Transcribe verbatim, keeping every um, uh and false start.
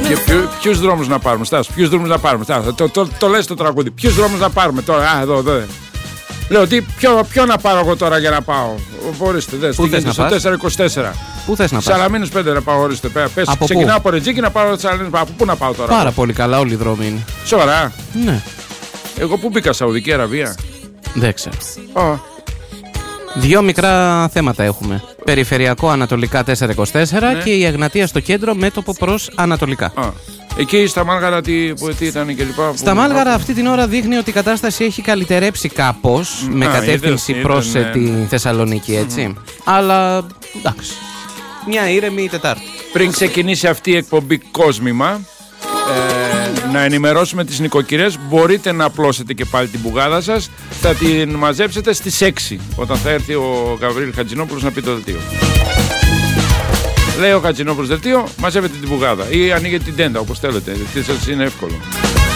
Και ποιους δρόμους να πάρουμε, Στάσο, ποιους δρόμους να πάρουμε. Στάσο, το, το, το λες το τραγούδι. Ποιους δρόμους να πάρουμε τώρα, α, εδώ, εδώ. Λέω, τι, ποιο, ποιο να πάρω εγώ τώρα για να πάω. Ορίστε, δες, τι γίνεται στο τέσσερα είκοσι τέσσερα. Πού θες να πας? Σαλαμίνους πέντε να πάω, ορίστε. Πες, από ξεκινάω πού? από Ρετζίκη να πάω Σαλαμίνους. Από πού να πάω τώρα? Πάρα πολύ καλά, όλοι οι δρόμοι είναι. Σοβαρά? Ναι. Εγώ πού μπήκα, Σαουδική Αραβία? Δεν ξέρω. Oh. Δύο μικρά θέματα έχουμε. Περιφερειακό ανατολικά τετρακόσια είκοσι τέσσερα, ναι, και η Εγνατία στο κέντρο μέτωπο προς ανατολικά. Ah. Εκεί στα Μάλγαρα τι, που, τι ήταν και λοιπά? Στα Μάλγαρα αυτή την ώρα δείχνει ότι η κατάσταση έχει καλυτερέψει κάπως, mm, με α, κατεύθυνση είδες, προς είδες, ναι, τη Θεσσαλονίκη, έτσι. Mm. Αλλά εντάξει, μια ήρεμη Τετάρτη. Πριν ξεκινήσει αυτή η εκπομπή Κόσμημα, ε, να ενημερώσουμε τις νοικοκυρές, μπορείτε να απλώσετε και πάλι την μπουγάδα σας. Θα την μαζέψετε στις έξι, όταν θα έρθει ο Γαβρίλ Χατζηνόπουλος να πει το δελτίο. Λέει ο Χατζηνόπουλος δελτίο, μαζεύετε την μπουγάδα ή ανοίγετε την τέντα, όπως θέλετε, γιατί σας είναι εύκολο.